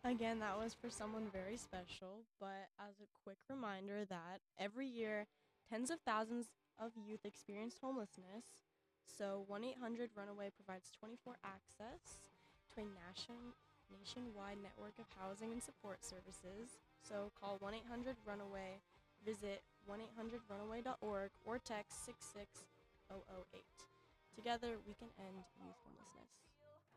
Again, that was for someone very special, but as a quick reminder that every year, tens of thousands of youth experience homelessness. So 1-800 Runaway provides 24 access to a nationwide network of housing and support services. So call 1-800 Runaway, visit 1-800runaway.org, or text 66008. Together, we can end youth homelessness.